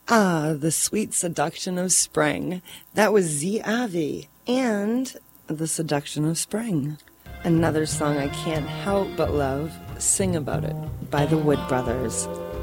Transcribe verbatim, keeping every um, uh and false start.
Ah, the sweet seduction of spring. That was Z Avi and the seduction of spring. Another song I can't help but love, Sing About It by the Wood Brothers.